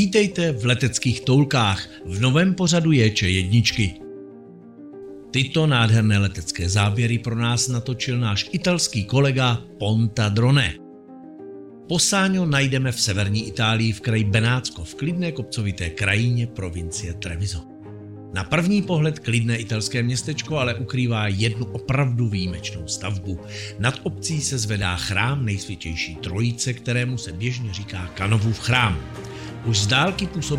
Vítejte v Leteckých toulkách v novém pořadu J1. Tyto nádherné letecké záběry pro nás natočil náš italský kolega Ponta Drone. Possáňo najdeme v severní Itálii v kraji Benátsko v klidné kopcovité krajině provincie Treviso. Na první pohled klidné italské městečko ale ukrývá jednu opravdu výjimečnou stavbu. Nad obcí se zvedá chrám Nejsvětější Trojice, kterému se běžně říká Kanovův chrám. Už z dálky působí